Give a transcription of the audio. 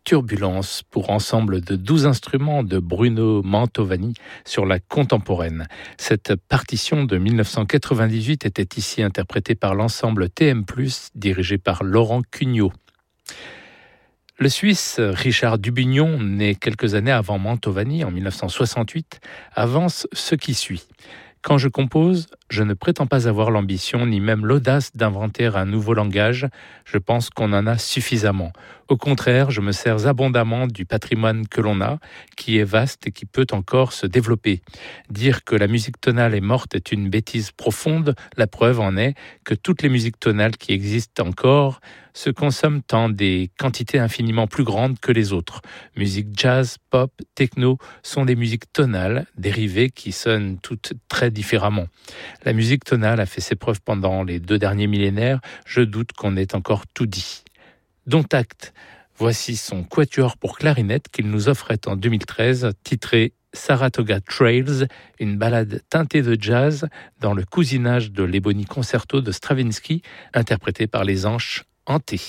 Turbulence pour ensemble de 12 instruments de Bruno Mantovani sur la contemporaine. Cette partition de 1998 était ici interprétée par l'ensemble TM+, dirigé par Laurent Cugnot. Le Suisse Richard Dubignon, né quelques années avant Mantovani, en 1968, avance ce qui suit. Quand je compose, je ne prétends pas avoir l'ambition ni même l'audace d'inventer un nouveau langage. Je pense qu'on en a suffisamment. Au contraire, je me sers abondamment du patrimoine que l'on a, qui est vaste et qui peut encore se développer. Dire que la musique tonale est morte est une bêtise profonde. La preuve en est que toutes les musiques tonales qui existent encore se consomment en des quantités infiniment plus grandes que les autres. Musique jazz, pop, techno sont des musiques tonales, dérivées qui sonnent toutes très différemment. La musique tonale a fait ses preuves pendant les 2 derniers millénaires. Je doute qu'on ait encore tout dit. Dont acte. Voici son quatuor pour clarinette qu'il nous offrait en 2013, titré Saratoga Trails, une ballade teintée de jazz dans le cousinage de l'Ebony Concerto de Stravinsky, interprété par les Anches hantés.